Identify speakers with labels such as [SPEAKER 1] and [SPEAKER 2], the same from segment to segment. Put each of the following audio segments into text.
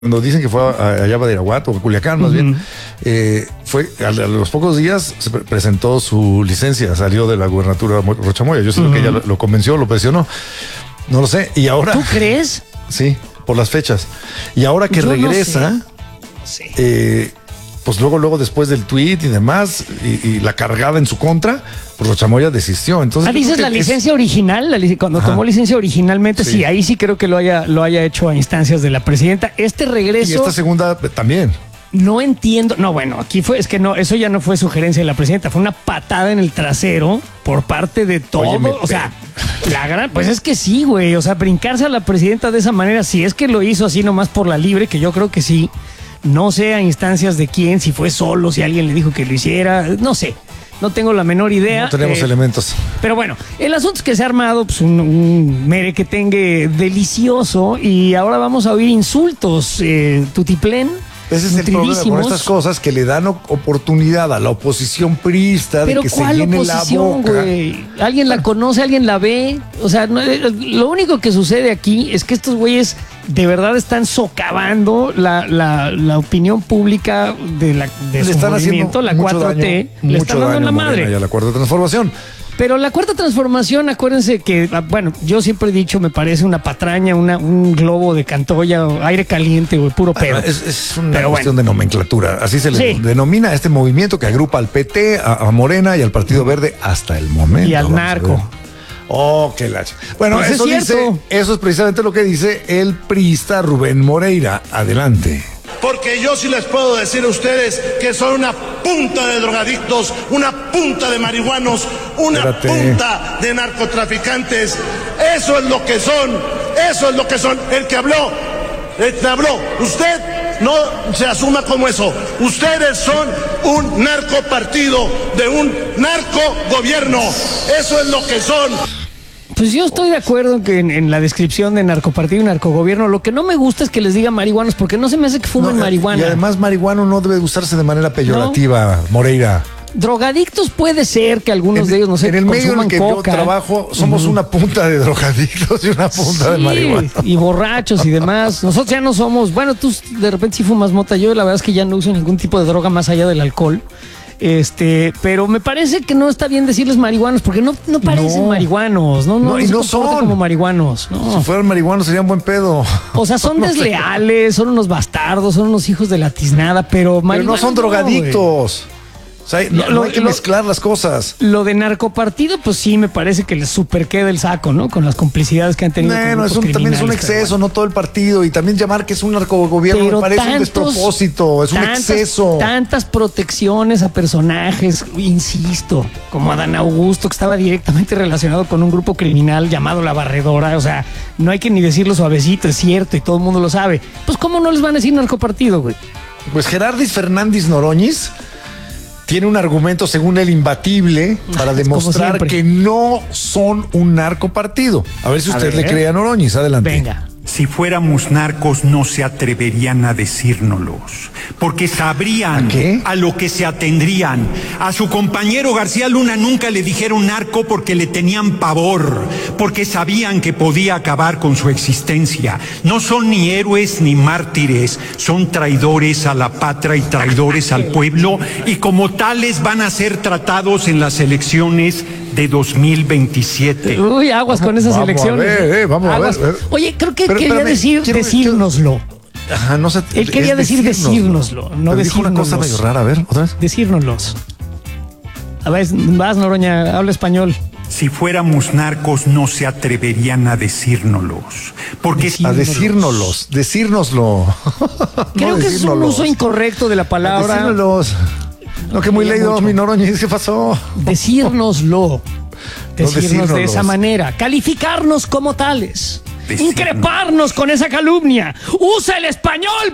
[SPEAKER 1] Cuando dicen que fue allá a Badiraguato o a Culiacán, más bien, fue a los pocos días se presentó su licencia, salió de la gubernatura Rocha Moya. Yo sé que ella lo convenció, lo presionó. No lo sé. Y ahora.
[SPEAKER 2] ¿Tú crees?
[SPEAKER 1] Sí, por las fechas. Y ahora que regresa,
[SPEAKER 2] no sé.
[SPEAKER 1] pues luego después del tuit y demás, y la cargada en su contra, pues Rocha Moya desistió. Entonces,
[SPEAKER 2] dices la licencia original, cuando tomó licencia originalmente, sí, ahí sí creo que lo haya hecho a instancias de la presidenta. Este regreso.
[SPEAKER 1] Y esta segunda también.
[SPEAKER 2] No entiendo. No, bueno, aquí fue, es que no, eso ya no fue sugerencia de la presidenta, fue una patada en el trasero por parte de todo. Oye, o sea, la gran, pues es que sí, güey. O sea, brincarse a la presidenta de esa manera, si es que lo hizo así nomás por la libre, que yo creo que sí. No sé a instancias de quién, si fue solo, si alguien le dijo que lo hiciera, no sé. No tengo la menor idea.
[SPEAKER 1] No tenemos elementos.
[SPEAKER 2] Pero bueno, el asunto es que se ha armado pues, un merequetengue delicioso y ahora vamos a oír insultos, tutiplén.
[SPEAKER 1] Ese es el problema con estas cosas, que le dan oportunidad a la oposición priista de que se llene la boca.
[SPEAKER 2] Güey? ¿Alguien la conoce? ¿Alguien la ve? O sea, lo único que sucede aquí es que estos güeyes de verdad están socavando la opinión pública de su movimiento, la 4T. Le están dando en la madre.
[SPEAKER 1] Y a la Cuarta Transformación.
[SPEAKER 2] Pero la Cuarta Transformación, acuérdense que, bueno, yo siempre he dicho, me parece una patraña, un globo de Cantoya, aire caliente, güey, puro pedo.
[SPEAKER 1] Es una cuestión de nomenclatura. Así se le denomina a este movimiento que agrupa al PT, a Morena y al Partido Verde hasta el momento.
[SPEAKER 2] Y al narco.
[SPEAKER 1] Oh, qué lacha. Bueno, pues eso es precisamente lo que dice el priista Rubén Moreira. Adelante.
[SPEAKER 3] Porque yo sí les puedo decir a ustedes que son una punta de drogadictos, una punta de marihuanos, una punta de narcotraficantes. Eso es lo que son, eso es lo que son. El que habló, usted no se asuma como eso. Ustedes son un narcopartido de un narcogobierno. Eso es lo que son.
[SPEAKER 2] Pues yo estoy de acuerdo que en la descripción de narcopartido y narcogobierno, lo que no me gusta es que les digan marihuanos, porque no se me hace que fumen marihuana.
[SPEAKER 1] Y además marihuano no debe usarse de manera peyorativa, ¿no? Moreira.
[SPEAKER 2] Drogadictos puede ser que algunos de ellos, no sé,
[SPEAKER 1] en el medio en el que
[SPEAKER 2] coca.
[SPEAKER 1] Yo trabajo, somos una punta de drogadictos y una punta de marihuana.
[SPEAKER 2] Y borrachos y demás. Nosotros ya no somos, bueno, tú de repente sí fumas mota, yo la verdad es que ya no uso ningún tipo de droga más allá del alcohol. Pero me parece que no está bien decirles marihuanos, porque no parecen marihuanos,
[SPEAKER 1] y no son
[SPEAKER 2] como marihuanos. No.
[SPEAKER 1] Si fueran marihuanos serían buen pedo.
[SPEAKER 2] O sea, son desleales, son unos bastardos, son unos hijos de la tiznada, pero
[SPEAKER 1] no son drogadictos. O sea, no hay que mezclar las cosas.
[SPEAKER 2] Lo de narcopartido, pues sí, me parece que les super queda el saco, ¿no? Con las complicidades que han tenido.
[SPEAKER 1] Bueno, también es un exceso, no todo el partido. Y también llamar que es un narcogobierno me parece un despropósito, es un exceso.
[SPEAKER 2] Tantas protecciones a personajes, insisto, como Adán Augusto, que estaba directamente relacionado con un grupo criminal llamado La Barredora. O sea, no hay que ni decirlo suavecito, es cierto, y todo el mundo lo sabe. Pues, ¿cómo no les van a decir narcopartido, güey?
[SPEAKER 1] Pues Gerardis Fernández Noroñiz tiene un argumento, según él, imbatible para demostrar que no son un narcopartido. A ver si usted le cree a Noroñiz. Adelante.
[SPEAKER 2] Venga.
[SPEAKER 4] Si fuéramos narcos no se atreverían a decírnoslos, porque sabrían a lo que se atendrían. A su compañero García Luna nunca le dijeron narco porque le tenían pavor, porque sabían que podía acabar con su existencia. No son ni héroes ni mártires, son traidores a la patria y traidores al pueblo, y como tales van a ser tratados en las elecciones de 2027.
[SPEAKER 2] Uy, aguas con esas elecciones.
[SPEAKER 1] Vamos a ver.
[SPEAKER 2] Oye, creo que quería decírnoslo.
[SPEAKER 1] Ajá, no sé.
[SPEAKER 2] Él quería decírnoslo. No
[SPEAKER 1] dijo una cosa medio rara, a ver, otra vez.
[SPEAKER 2] Decírnoslos. A ver, vas, Noroña, habla español.
[SPEAKER 4] Si fuéramos narcos no se atreverían a decírnoslos, porque
[SPEAKER 1] decírnoslo.
[SPEAKER 2] Creo que es un uso incorrecto de la palabra.
[SPEAKER 1] Decírnoslos. No, que muy leído, mi Noroña, ¿qué pasó?
[SPEAKER 2] Decírnoslo. Decirnos de esa manera. Calificarnos como tales. Increparnos con esa calumnia. Usa el español,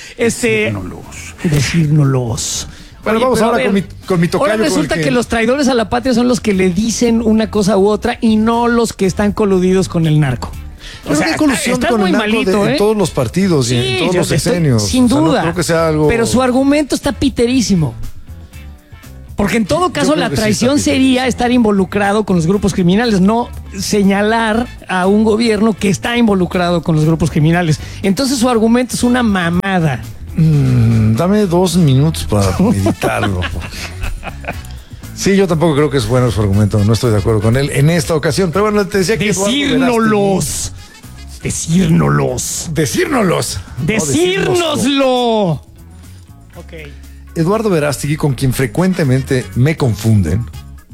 [SPEAKER 2] Decírnoslos.
[SPEAKER 1] Bueno, vamos ahora con mi tocayo.
[SPEAKER 2] Ahora resulta que los traidores a la patria son los que le dicen una cosa u otra y no los que están coludidos con el narco.
[SPEAKER 1] O sea, hay colusión con el narco en todos los partidos y en todos los sexenios.
[SPEAKER 2] Sin duda.
[SPEAKER 1] No creo que sea algo.
[SPEAKER 2] Pero su argumento está piterísimo. Porque en todo caso la traición sería estar involucrado con los grupos criminales, no señalar a un gobierno que está involucrado con los grupos criminales. Entonces su argumento es una mamada.
[SPEAKER 1] Dame 2 minutos para meditarlo. Sí, yo tampoco creo que es bueno su argumento. No estoy de acuerdo con él en esta ocasión. Pero bueno, te decía que
[SPEAKER 2] Decírnoslos. Decírnoslo. Ok.
[SPEAKER 1] Eduardo Verástegui, con quien frecuentemente me confunden,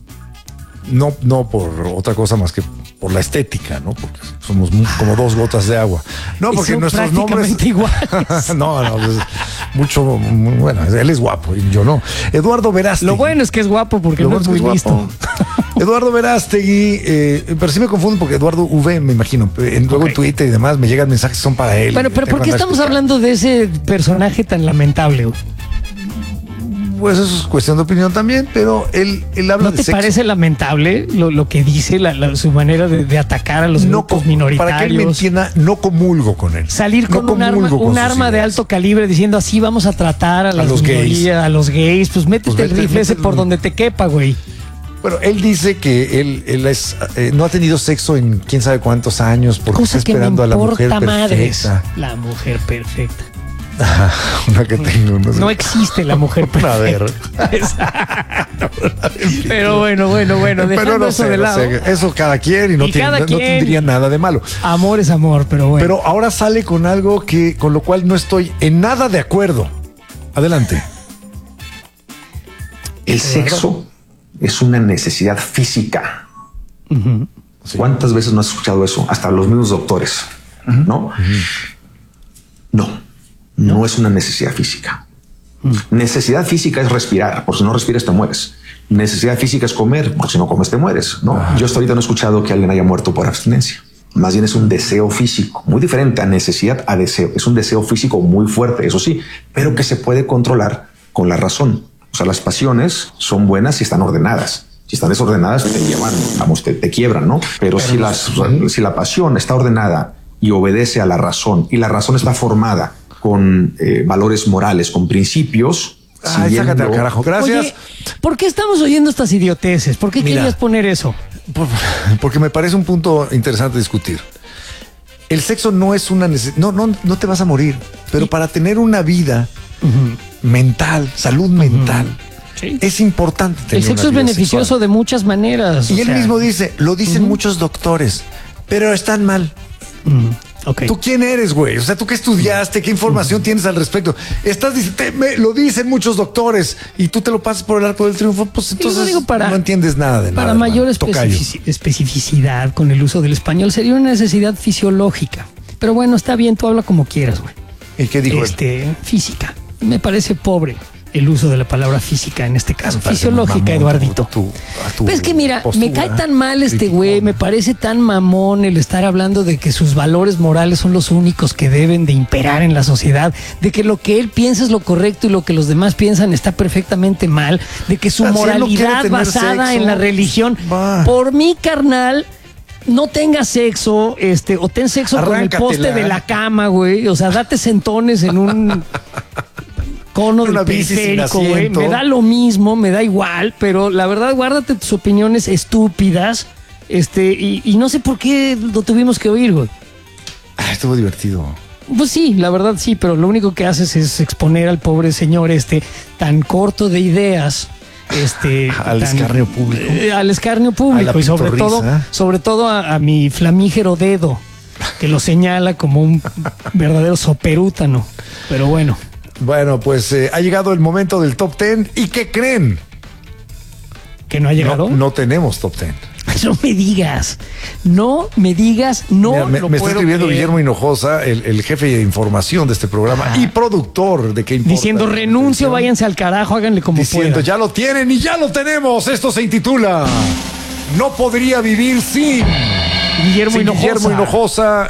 [SPEAKER 1] no por otra cosa más que por la estética, ¿no? Porque somos como 2 gotas de agua. No, porque
[SPEAKER 2] son
[SPEAKER 1] nuestros nombres
[SPEAKER 2] iguales.
[SPEAKER 1] no, pues, mucho, bueno, él es guapo y yo no. Eduardo Verástegui.
[SPEAKER 2] Lo bueno es que es guapo porque no es muy listo.
[SPEAKER 1] Eduardo Verástegui, pero sí me confundo porque Eduardo V, me imagino. Luego en Twitter y demás me llegan mensajes que son para él.
[SPEAKER 2] Bueno, pero ¿por qué estamos hablando de ese personaje tan lamentable, güey?
[SPEAKER 1] Pues eso es cuestión de opinión también, pero él habla
[SPEAKER 2] ¿No
[SPEAKER 1] de
[SPEAKER 2] te
[SPEAKER 1] sexo.
[SPEAKER 2] parece lamentable lo que dice, su manera de atacar a los grupos minoritarios?
[SPEAKER 1] Para que él me entienda, no comulgo con él.
[SPEAKER 2] Salir con un arma de alto calibre diciendo así vamos a tratar a las minorías, a los gays, pues métete el rifle ese por donde te quepa, güey.
[SPEAKER 1] Bueno, él dice que él no ha tenido sexo en quién sabe cuántos años porque
[SPEAKER 2] Cosa
[SPEAKER 1] está esperando a la mujer
[SPEAKER 2] madres,
[SPEAKER 1] perfecta.
[SPEAKER 2] la mujer perfecta.
[SPEAKER 1] Una que tengo.
[SPEAKER 2] No existe la mujer perfecta.
[SPEAKER 1] A ver.
[SPEAKER 2] Pero bueno, dejando
[SPEAKER 1] pero no
[SPEAKER 2] eso
[SPEAKER 1] sé,
[SPEAKER 2] de lado.
[SPEAKER 1] Eso cada quien y no tendría nada de malo.
[SPEAKER 2] Amor es amor, pero bueno.
[SPEAKER 1] Pero ahora sale con algo con lo cual no estoy en nada de acuerdo. Adelante.
[SPEAKER 5] El sexo es una necesidad física.
[SPEAKER 1] Sí.
[SPEAKER 5] ¿Cuántas veces no has escuchado eso? Hasta los mismos doctores, ¿no? No es una necesidad física. Necesidad física es respirar, porque si no respiras te mueres. Necesidad física es comer, porque si no comes te mueres, ¿no? Yo hasta ahorita no he escuchado que alguien haya muerto por abstinencia. Más bien es un deseo físico, muy diferente a necesidad a deseo. Es un deseo físico muy fuerte, eso sí, pero que se puede controlar con la razón. O sea, las pasiones son buenas si están ordenadas. Si están desordenadas te llevan, vamos, te quiebran, ¿no? Pero si la pasión está ordenada y obedece a la razón y la razón está formada con valores morales, con principios.
[SPEAKER 1] Sácate al carajo. Gracias.
[SPEAKER 2] Oye, ¿por qué estamos oyendo estas idioteces? ¿Por qué querías poner eso?
[SPEAKER 1] Porque me parece un punto interesante discutir. El sexo no es una necesidad. No te vas a morir. Pero para tener una vida mental, salud mental, es importante tener
[SPEAKER 2] el sexo es beneficioso sexual de muchas maneras.
[SPEAKER 1] Y él mismo dice, lo dicen muchos doctores, pero están mal.
[SPEAKER 2] Okay.
[SPEAKER 1] ¿Tú quién eres, güey? O sea, ¿tú qué estudiaste? ¿Qué información tienes al respecto? Estás diciendo, lo dicen muchos doctores y tú te lo pasas por el arco del triunfo, pues entonces no entiendes nada de nada.
[SPEAKER 2] Para mayor especificidad con el uso del español sería una necesidad fisiológica. Pero bueno, está bien, tú habla como quieras, güey.
[SPEAKER 1] ¿Y qué dijo él?
[SPEAKER 2] Física. Me parece pobre el uso de la palabra física en este caso. Fisiológica, Eduardito. Pero es que mira, me cae tan mal este güey, me parece tan mamón el estar hablando de que sus valores morales son los únicos que deben de imperar en la sociedad, de que lo que él piensa es lo correcto y lo que los demás piensan está perfectamente mal, de que su moralidad basada en la religión, por mí, carnal, no tengas sexo, o ten sexo con el poste de la cama, güey. O sea, date sentones en un cono del periférico, güey. Me da lo mismo, me da igual, pero la verdad, guárdate tus opiniones estúpidas. Y no sé por qué lo tuvimos que oír, güey.
[SPEAKER 1] Estuvo divertido.
[SPEAKER 2] Pues sí, la verdad sí, pero lo único que haces es exponer al pobre señor tan corto de ideas.
[SPEAKER 1] Al escarnio público.
[SPEAKER 2] Al escarnio público y sobre todo a mi flamígero dedo, que lo señala como un verdadero soperútano. Pero bueno.
[SPEAKER 1] Bueno, pues ha llegado el momento del top 10. ¿Y qué creen?
[SPEAKER 2] ¿Que no ha llegado?
[SPEAKER 1] No tenemos top 10.
[SPEAKER 2] No me digas. No me digas. No.
[SPEAKER 1] Mira, me está escribiendo creer. Guillermo Hinojosa, el jefe de información de este programa y productor de ¿Qué importa?
[SPEAKER 2] Diciendo renuncio, váyanse al carajo, háganle como puedan.
[SPEAKER 1] Ya lo tienen y ya lo tenemos. Esto se intitula No podría vivir sin
[SPEAKER 2] Guillermo
[SPEAKER 1] Hinojosa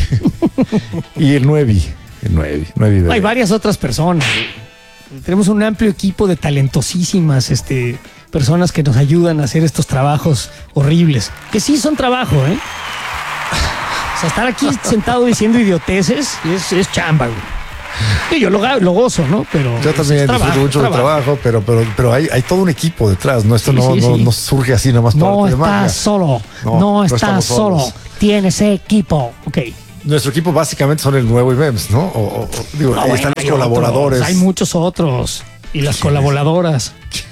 [SPEAKER 1] y el 9.
[SPEAKER 2] Hay varias otras personas. Tenemos un amplio equipo de talentosísimas personas que nos ayudan a hacer estos trabajos horribles. Que sí son trabajo, ¿eh? O sea, estar aquí sentado diciendo idioteces es chamba, güey. Y yo lo gozo, ¿no? Pero
[SPEAKER 1] yo también disfruto mucho del trabajo, pero hay todo un equipo detrás, ¿no? Esto no surge así nomás
[SPEAKER 2] no
[SPEAKER 1] por arte de magia.
[SPEAKER 2] Estás solo, no estás solo, tienes equipo. Ok.
[SPEAKER 1] Nuestro equipo básicamente son el Nuevo IMEMS, ¿no? Ahí están los colaboradores.
[SPEAKER 2] Hay muchos otros. Y las colaboradoras.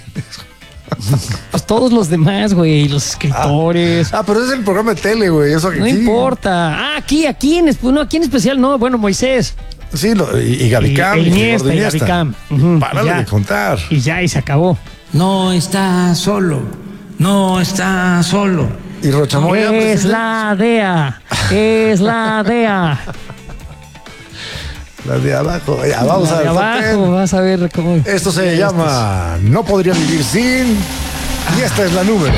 [SPEAKER 2] Pues todos los demás, güey, los escritores.
[SPEAKER 1] Pero es el programa de tele, güey. Eso
[SPEAKER 2] no importa. Aquí en especial, no. Bueno, Moisés.
[SPEAKER 1] Sí, y Gabicam.
[SPEAKER 2] Y Gabicam.
[SPEAKER 1] Párale de contar.
[SPEAKER 2] Y se acabó.
[SPEAKER 6] No está solo. No está solo.
[SPEAKER 1] Y Rochamoya.
[SPEAKER 2] Es la DEA. Es la DEA.
[SPEAKER 1] La de abajo. Ya, vamos a ver.
[SPEAKER 2] Abajo, vas a ver cómo.
[SPEAKER 1] Esto se llama No podría vivir sin. Y esta es la número.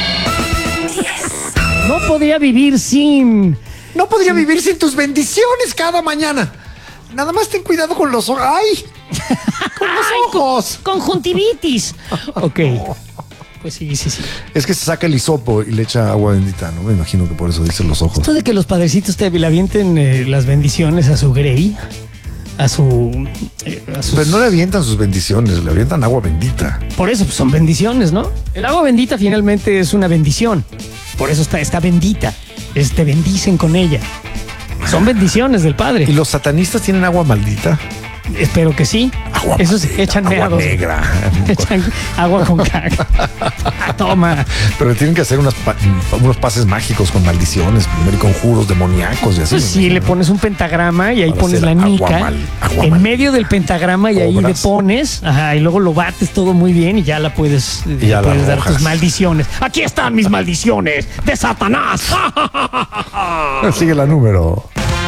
[SPEAKER 2] No podría vivir sin.
[SPEAKER 1] No podría vivir sin tus bendiciones cada mañana. Nada más ten cuidado con los ojos. ¡Ay! Con los ojos.
[SPEAKER 2] Conjuntivitis. Ok. Pues sí.
[SPEAKER 1] Es que se saca el hisopo y le echa agua bendita, ¿no? Me imagino que por eso dicen los ojos.
[SPEAKER 2] Esto de que los padrecitos te le avienten las bendiciones a su Grey, a sus...
[SPEAKER 1] Pero no le avientan sus bendiciones, le avientan agua bendita.
[SPEAKER 2] Por eso pues, son bendiciones, ¿no? El agua bendita finalmente es una bendición. Por eso está bendita. Te bendicen con ella. Son bendiciones del Padre.
[SPEAKER 1] ¿Y los satanistas tienen agua maldita?
[SPEAKER 2] Espero que sí.
[SPEAKER 1] Agua
[SPEAKER 2] Esos
[SPEAKER 1] maldita,
[SPEAKER 2] echan
[SPEAKER 1] agua
[SPEAKER 2] meados.
[SPEAKER 1] negra.
[SPEAKER 2] Echan agua con caca. Toma.
[SPEAKER 1] Pero tienen que hacer unos pases mágicos con maldiciones, primero y conjuros demoníacos y así.
[SPEAKER 2] Pues sí, le pones un pentagrama y ahí
[SPEAKER 1] para
[SPEAKER 2] pones la nica en medio del pentagrama y ahí le pones, y luego lo bates todo muy bien y ya la puedes, dar tus maldiciones. Aquí están mis maldiciones de Satanás.
[SPEAKER 1] Sigue la número.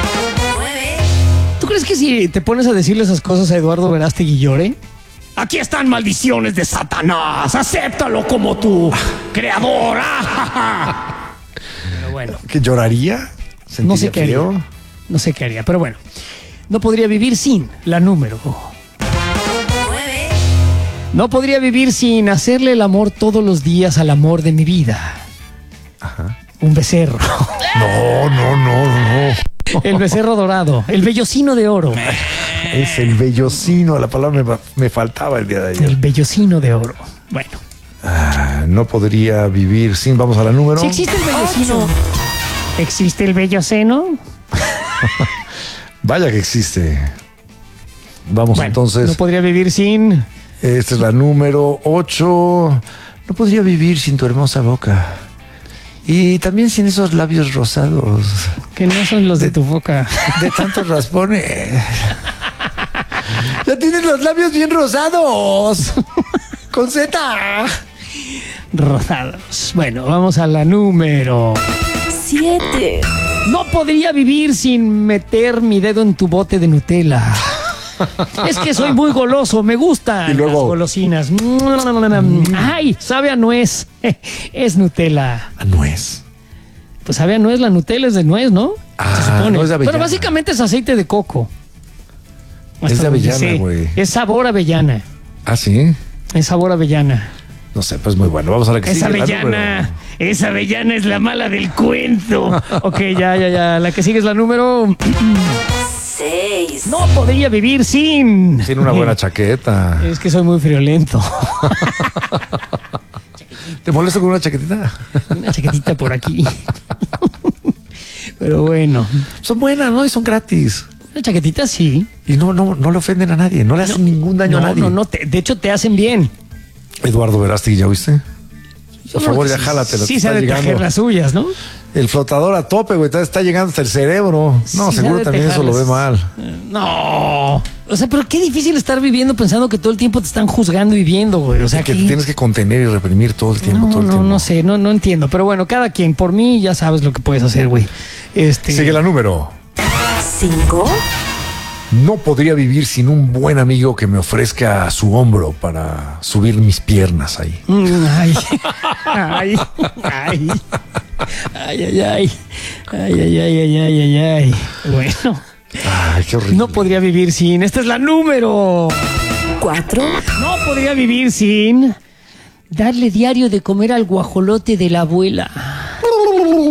[SPEAKER 2] ¿Tú crees que si te pones a decirle esas cosas a Eduardo Verástegui llore? Aquí están maldiciones de Satanás. Acéptalo como tu creador. Pero bueno.
[SPEAKER 1] ¿Que lloraría?
[SPEAKER 2] No sé qué haría. No sé qué haría, pero bueno. No podría vivir sin la número. No podría vivir sin hacerle el amor todos los días al amor de mi vida.
[SPEAKER 1] Ajá.
[SPEAKER 2] Un becerro.
[SPEAKER 1] No.
[SPEAKER 2] El becerro dorado, el vellocino de oro.
[SPEAKER 1] Es el vellocino, la palabra me faltaba el día de ayer.
[SPEAKER 2] El vellocino de oro. Bueno.
[SPEAKER 1] No podría vivir sin. Vamos a la número.
[SPEAKER 2] Si existe el vellocino. ¿Existe el velloceno?
[SPEAKER 1] Vaya que existe. Vamos entonces.
[SPEAKER 2] No podría vivir sin.
[SPEAKER 1] Esta es la número 8. No podría vivir sin tu hermosa boca. Y también sin esos labios rosados.
[SPEAKER 2] Que no son los de tu boca.
[SPEAKER 1] De tantos raspones. Ya tienes los labios bien rosados. Con Z.
[SPEAKER 2] Rosados. Bueno, vamos a la número
[SPEAKER 7] 7.
[SPEAKER 2] No podría vivir sin meter mi dedo en tu bote de Nutella. Es que soy muy goloso, me gustan las golosinas. Ay, sabe a nuez. Es Nutella.
[SPEAKER 1] ¿A nuez?
[SPEAKER 2] Pues sabe a nuez, la Nutella es de nuez, ¿no? Se supone.
[SPEAKER 1] No es de avellana.
[SPEAKER 2] Pero básicamente es aceite de coco.
[SPEAKER 1] Es de avellana, güey.
[SPEAKER 2] Es sabor avellana.
[SPEAKER 1] ¿Ah, sí?
[SPEAKER 2] Es sabor avellana.
[SPEAKER 1] No sé, pues muy bueno. Vamos a la que
[SPEAKER 2] es
[SPEAKER 1] sigue.
[SPEAKER 2] Avellana. Esa avellana es la mala del cuento. Ok, ya. La que sigue es la número
[SPEAKER 7] 6.
[SPEAKER 2] No podría vivir sin.
[SPEAKER 1] Tiene una buena chaqueta.
[SPEAKER 2] Es que soy muy friolento.
[SPEAKER 1] ¿Te molesto con una chaquetita?
[SPEAKER 2] Una chaquetita por aquí. Pero bueno.
[SPEAKER 1] Son buenas, ¿no? Y son gratis.
[SPEAKER 2] Una chaquetita sí.
[SPEAKER 1] Y no le ofenden a nadie. No le hacen ningún daño a nadie.
[SPEAKER 2] No. De hecho, te hacen bien.
[SPEAKER 1] Eduardo Verástegui, ¿ya oíste? Por favor, ya jálatela.
[SPEAKER 2] Sí, se ha de tejer las suyas, ¿no?
[SPEAKER 1] El flotador a tope, güey. Está llegando hasta el cerebro. No,
[SPEAKER 2] sí,
[SPEAKER 1] seguro también eso lo ve mal.
[SPEAKER 2] No. O sea, pero qué difícil estar viviendo pensando que todo el tiempo te están juzgando y viendo, güey. O sea,
[SPEAKER 1] que te tienes que contener y reprimir todo el tiempo.
[SPEAKER 2] No sé, no entiendo. Pero bueno, cada quien. Por mí ya sabes lo que puedes hacer, güey.
[SPEAKER 1] Sigue la número
[SPEAKER 7] 5.
[SPEAKER 1] No podría vivir sin un buen amigo que me ofrezca su hombro para subir mis piernas ahí.
[SPEAKER 2] Ay. Bueno.
[SPEAKER 1] Ay, qué horrible.
[SPEAKER 2] No podría vivir sin. Esta es la número
[SPEAKER 7] 4.
[SPEAKER 2] No podría vivir sin darle diario de comer al guajolote de la abuela.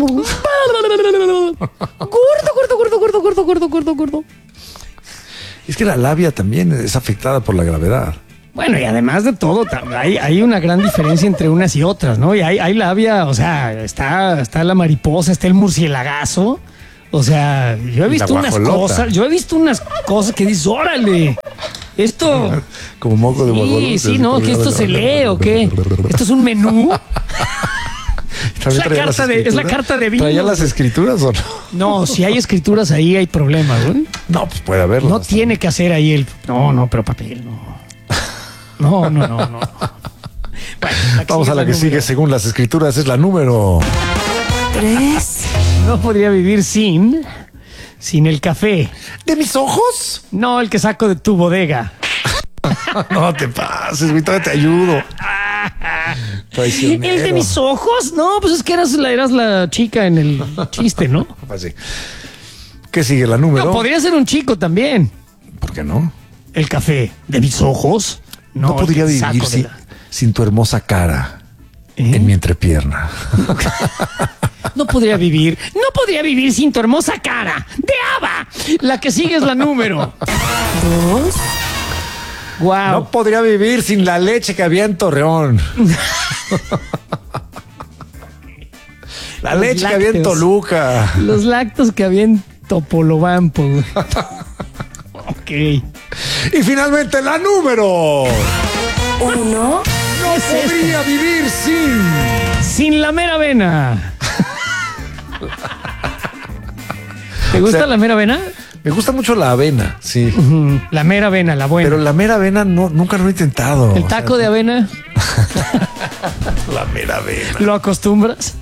[SPEAKER 2] Gordo.
[SPEAKER 1] Es que la labia también es afectada por la gravedad.
[SPEAKER 2] Bueno, y además de todo, hay una gran diferencia entre unas y otras, ¿no? Y hay labia, o sea, está la mariposa, está el murcielagazo. O sea, yo he visto unas cosas que dices, órale, esto...
[SPEAKER 1] Como moco de guajolote.
[SPEAKER 2] Sí, no, que esto se lee o qué. Esto es un menú. Es la carta de vino.
[SPEAKER 1] ¿Traía las escrituras o no?
[SPEAKER 2] No, si hay escrituras ahí hay problemas, güey.
[SPEAKER 1] No, pues puede haberlo.
[SPEAKER 2] No tiene que hacer ahí el... No, pero papel, no. No. Bueno,
[SPEAKER 1] vamos a la que sigue según las escrituras, es la número
[SPEAKER 7] 3.
[SPEAKER 2] No podría vivir sin el café.
[SPEAKER 1] ¿De mis ojos?
[SPEAKER 2] No, el que saco de tu bodega.
[SPEAKER 1] No te pases, güey, todavía te ayudo.
[SPEAKER 2] ¿El de mis ojos? No, pues es que eras la chica en el chiste, ¿no?
[SPEAKER 1] Pues sí. ¿Qué sigue la número?
[SPEAKER 2] No, podría ser un chico también.
[SPEAKER 1] ¿Por qué no?
[SPEAKER 2] El café de mis ojos.
[SPEAKER 1] No podría vivir sin tu hermosa cara en mi entrepierna.
[SPEAKER 2] No podría vivir sin tu hermosa cara de Ava. La que sigue es la número
[SPEAKER 7] 2.
[SPEAKER 2] Wow.
[SPEAKER 1] No podría vivir sin la leche que había en Torreón. La leche que había en Toluca.
[SPEAKER 2] Los lácteos que había en Topolobampo. Ok.
[SPEAKER 1] Y finalmente la número
[SPEAKER 7] 1.
[SPEAKER 1] No podría vivir
[SPEAKER 2] sin la mera avena. ¿Te gusta la mera avena?
[SPEAKER 1] Me gusta mucho la avena, sí.
[SPEAKER 2] La mera avena, la buena.
[SPEAKER 1] Pero la mera avena nunca lo he intentado.
[SPEAKER 2] ¿El taco de avena?
[SPEAKER 1] La mera avena.
[SPEAKER 2] ¿Lo acostumbras?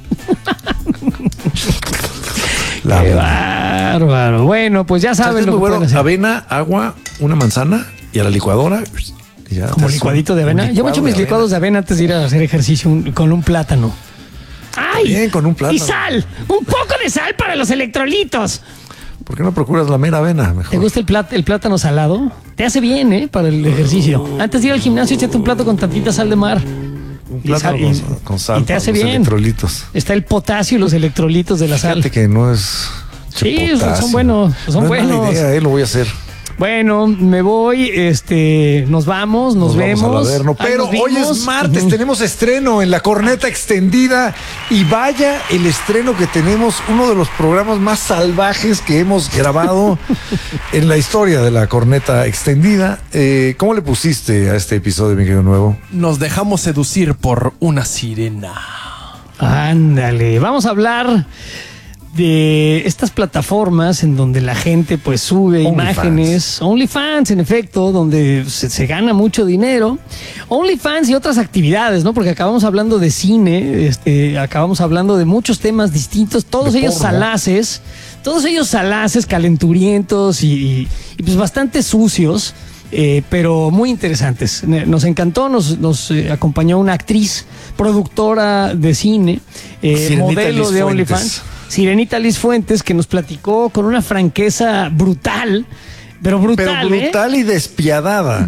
[SPEAKER 1] La
[SPEAKER 2] Qué
[SPEAKER 1] avena.
[SPEAKER 2] bárbaro. Bueno, pues ya saben lo que pueden hacer.
[SPEAKER 1] Avena, agua, una manzana y a la licuadora. Y ya
[SPEAKER 2] ¿Como licuadito de avena? Yo me echo mis licuados de avena antes de ir a hacer ejercicio con un plátano. ¡Ay!
[SPEAKER 1] Bien, con un plátano.
[SPEAKER 2] Y sal. Un poco de sal para los electrolitos.
[SPEAKER 1] ¿Por qué no procuras la mera avena mejor?
[SPEAKER 2] ¿Te gusta el plátano salado? Te hace bien, para el ejercicio. Antes de ir al gimnasio, échate un plato con tantita sal de mar.
[SPEAKER 1] Un plátano con sal.
[SPEAKER 2] Y te hace
[SPEAKER 1] los
[SPEAKER 2] bien.
[SPEAKER 1] Electrolitos.
[SPEAKER 2] Está el potasio y los electrolitos de la sal.
[SPEAKER 1] Fíjate que no es...
[SPEAKER 2] Sí,
[SPEAKER 1] potasio.
[SPEAKER 2] son buenos. Son
[SPEAKER 1] no
[SPEAKER 2] buenos.
[SPEAKER 1] Es mala idea, lo voy a hacer.
[SPEAKER 2] Bueno, me voy, nos vamos, nos vemos.
[SPEAKER 1] Vamos al Averno. Pero hoy es martes, tenemos estreno en la Corneta Extendida y vaya el estreno que tenemos, uno de los programas más salvajes que hemos grabado en la historia de la Corneta Extendida. ¿Cómo le pusiste a este episodio, mi querido Nuevo?
[SPEAKER 8] Nos dejamos seducir por una sirena.
[SPEAKER 2] Ándale, vamos a hablar de estas plataformas en donde la gente pues sube imágenes, OnlyFans en efecto, donde se gana mucho dinero, OnlyFans y otras actividades, ¿no? Porque acabamos hablando de cine, acabamos hablando de muchos temas distintos, todos ellos salaces, calenturientos y pues bastante sucios, pero muy interesantes. Nos encantó, nos acompañó una actriz, productora de cine, modelo de OnlyFans, Sirenita Liz Fuentes, que nos platicó con una franqueza brutal, pero brutal
[SPEAKER 1] y despiadada.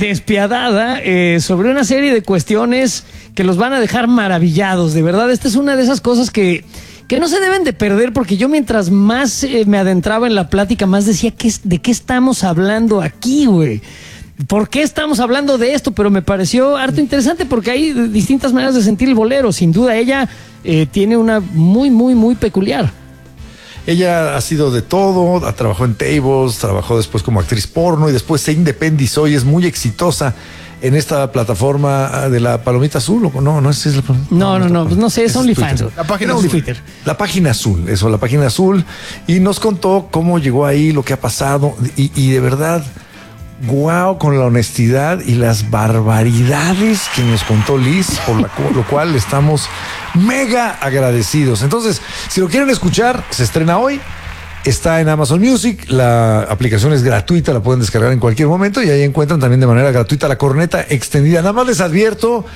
[SPEAKER 2] Sobre una serie de cuestiones que los van a dejar maravillados. De verdad, esta es una de esas cosas que no se deben de perder, porque yo mientras más me adentraba en la plática, más decía, ¿de qué estamos hablando aquí, güey? ¿Por qué estamos hablando de esto? Pero me pareció harto interesante porque hay distintas maneras de sentir el bolero. Sin duda, ella tiene una muy, muy, muy peculiar.
[SPEAKER 1] Ella ha sido de todo, ha trabajado en tables, trabajó después como actriz porno y después se independizó y es muy exitosa en esta plataforma de la Palomita Azul. No es la
[SPEAKER 2] No, pues no sé, es OnlyFans.
[SPEAKER 1] La página azul. Twitter. La página azul, la página azul. Y nos contó cómo llegó ahí, lo que ha pasado y de verdad... Guau, con la honestidad y las barbaridades que nos contó Liz, por lo cual estamos mega agradecidos. Entonces, si lo quieren escuchar, se estrena hoy. Está en Amazon Music, la aplicación es gratuita, la pueden descargar en cualquier momento y ahí encuentran también de manera gratuita la Corneta Extendida. Nada más les advierto,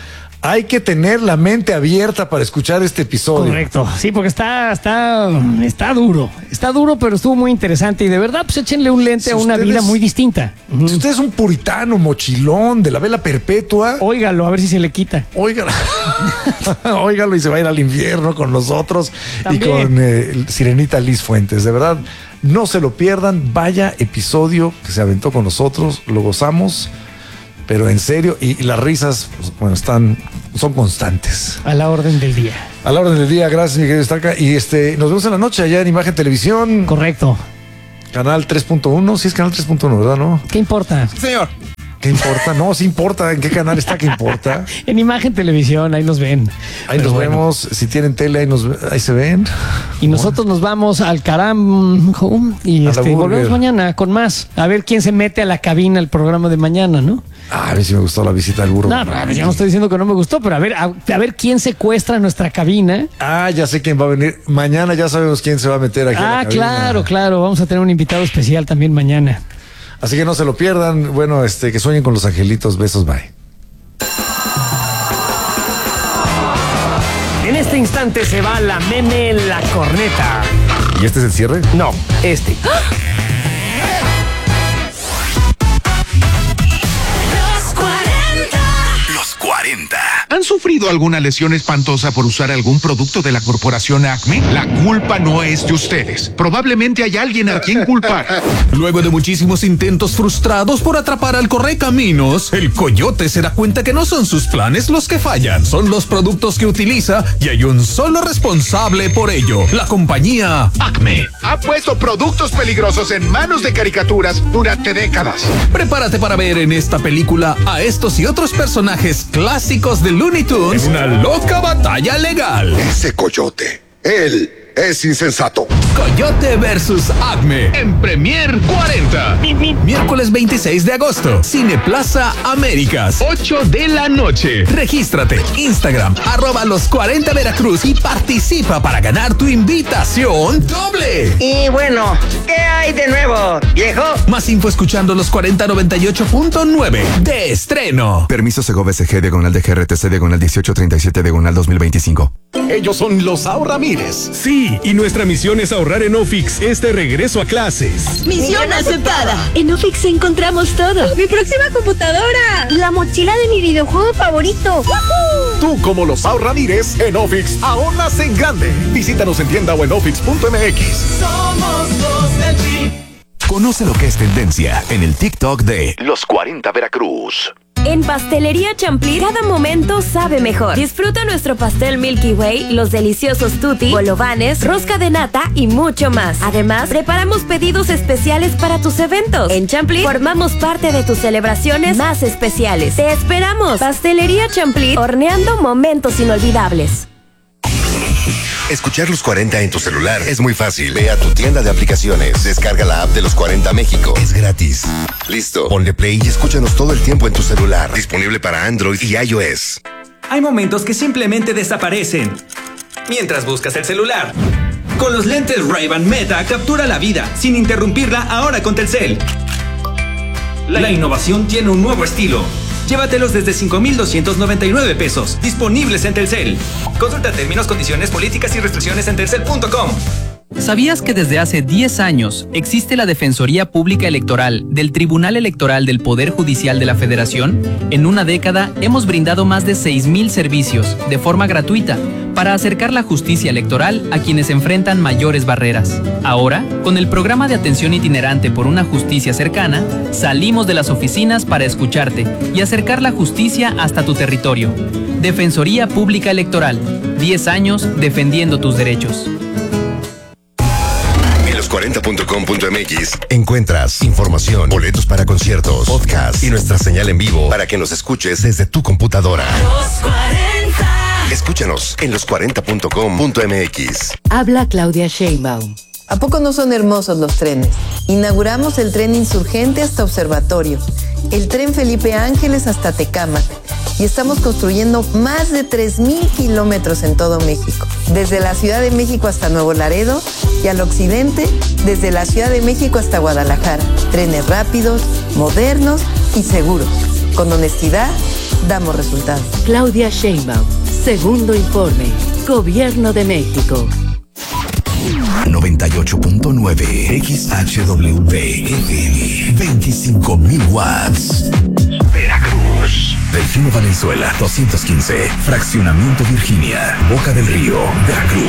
[SPEAKER 1] Hay que tener la mente abierta para escuchar este episodio.
[SPEAKER 2] Correcto. Sí, porque está duro. Está duro, pero estuvo muy interesante. Y de verdad, pues échenle un lente a una vida muy distinta.
[SPEAKER 1] Si usted es un puritano, mochilón, de la vela perpetua,
[SPEAKER 2] óigalo, a ver si se le quita.
[SPEAKER 1] Óigalo. Óigalo y se va a ir al infierno con nosotros. También. Y con Sirenita Liz Fuentes. De verdad, no se lo pierdan. Vaya episodio que se aventó con nosotros. Lo gozamos. Pero en serio, y las risas, pues, bueno, son constantes.
[SPEAKER 2] A la orden del día.
[SPEAKER 1] A la orden del día, gracias, mi querido Starka. Y nos vemos en la noche allá en Imagen Televisión.
[SPEAKER 2] Correcto.
[SPEAKER 1] Canal 3.1, sí es canal 3.1, ¿verdad? ¿No?
[SPEAKER 2] ¿Qué importa?
[SPEAKER 8] Sí, señor.
[SPEAKER 1] ¿Qué importa? No, sí importa. ¿En qué canal está? ¿Qué importa?
[SPEAKER 2] En Imagen Televisión, ahí nos ven.
[SPEAKER 1] Ahí nos vemos. Si tienen tele, ahí se ven.
[SPEAKER 2] Y nosotros nos vamos al carajo y volvemos mañana con más. A ver quién se mete a la cabina al programa de mañana, ¿no?
[SPEAKER 1] A ver si me gustó la visita del burro.
[SPEAKER 2] No, yo no estoy diciendo que no me gustó, pero a ver quién secuestra nuestra cabina.
[SPEAKER 1] Ya sé quién va a venir. Mañana ya sabemos quién se va a meter aquí a la cabina.
[SPEAKER 2] Claro. Vamos a tener un invitado especial también mañana.
[SPEAKER 1] Así que no se lo pierdan. Bueno, que sueñen con los angelitos. Besos, bye.
[SPEAKER 2] En este instante se va la meme en la corneta.
[SPEAKER 1] ¿Y este es el cierre?
[SPEAKER 2] No, este.
[SPEAKER 9] Los 40. ¿Han sufrido alguna lesión espantosa por usar algún producto de la corporación Acme? La culpa no es de ustedes. Probablemente hay alguien a quien culpar.
[SPEAKER 10] Luego de muchísimos intentos frustrados por atrapar al Correcaminos, el coyote se da cuenta que no son sus planes los que fallan, son los productos que utiliza y hay un solo responsable por ello, la compañía Acme.
[SPEAKER 9] Ha puesto productos peligrosos en manos de caricaturas durante décadas.
[SPEAKER 10] Prepárate para ver en esta película a estos y otros personajes clásicos de Looney Tunes en una loca batalla legal.
[SPEAKER 9] Ese coyote, él es insensato.
[SPEAKER 10] Coyote versus Acme en Premier 40. Miércoles 26 de agosto. Cineplaza Américas. 8 de la noche. Regístrate. Instagram, @los40 Veracruz y participa para ganar tu invitación doble.
[SPEAKER 11] Y bueno, ¿qué hay de nuevo, viejo?
[SPEAKER 10] Más info escuchando los 4098.9 de estreno.
[SPEAKER 12] Permiso Segovia SG /DGRTC /1837 /2025.
[SPEAKER 13] Ellos son los Ahorramires.
[SPEAKER 14] Sí, y nuestra misión es ahorrar en Ofix este regreso a clases.
[SPEAKER 15] ¡Misión aceptada! En Ofix encontramos todo.
[SPEAKER 16] ¡Mi próxima computadora!
[SPEAKER 15] ¡La mochila de mi videojuego favorito!
[SPEAKER 13] ¡Woohoo! Tú, como los Ahorramires, en Ofix ahorras en grande. Visítanos en tienda o en ofix.mx.
[SPEAKER 17] Somos los del Tri.
[SPEAKER 12] Conoce lo que es tendencia en el TikTok de Los 40 Veracruz.
[SPEAKER 18] En Pastelería Champlí, cada momento sabe mejor. Disfruta nuestro pastel Milky Way, los deliciosos tutti, bolovanes, rosca de nata y mucho más. Además, preparamos pedidos especiales para tus eventos. En Champlí, formamos parte de tus celebraciones más especiales. ¡Te esperamos! Pastelería Champlí, horneando momentos inolvidables.
[SPEAKER 19] Escuchar Los 40 en tu celular es muy fácil. Ve a tu tienda de aplicaciones, descarga la app de Los 40 México. Es gratis. Listo, ponle play y escúchanos todo el tiempo en tu celular. Disponible para Android y iOS.
[SPEAKER 20] Hay momentos que simplemente desaparecen mientras buscas el celular. Con los lentes Ray-Ban Meta, captura la vida sin interrumpirla ahora con Telcel. La innovación tiene un nuevo estilo. Llévatelos desde 5,299 pesos. Disponibles en Telcel. Consulta términos, condiciones, políticas y restricciones en telcel.com.
[SPEAKER 21] ¿Sabías que desde hace 10 años existe la Defensoría Pública Electoral del Tribunal Electoral del Poder Judicial de la Federación? En una década hemos brindado más de 6,000 servicios de forma gratuita para acercar la justicia electoral a quienes enfrentan mayores barreras. Ahora, con el programa de atención itinerante por una justicia cercana, salimos de las oficinas para escucharte y acercar la justicia hasta tu territorio. Defensoría Pública Electoral, 10 años defendiendo tus derechos.
[SPEAKER 19] 40.com.mx encuentras información, boletos para conciertos, podcast y nuestra señal en vivo para que nos escuches desde tu computadora.
[SPEAKER 17] Los 40.
[SPEAKER 19] Escúchanos en los40.com.mx.
[SPEAKER 22] Habla Claudia Sheinbaum. ¿A poco no son hermosos los trenes? Inauguramos el tren Insurgente hasta Observatorio, el tren Felipe Ángeles hasta Tecámac y estamos construyendo más de 3,000 kilómetros en todo México. Desde la Ciudad de México hasta Nuevo Laredo y al occidente, desde la Ciudad de México hasta Guadalajara. Trenes rápidos, modernos y seguros, con honestidad damos resultados.
[SPEAKER 3] Claudia Sheinbaum, segundo informe. Gobierno de México.
[SPEAKER 12] 98.9 XHWV FM 25.000 watts. Veracruz. Delfino Valenzuela 215. Fraccionamiento Virginia. Boca del Río. Veracruz.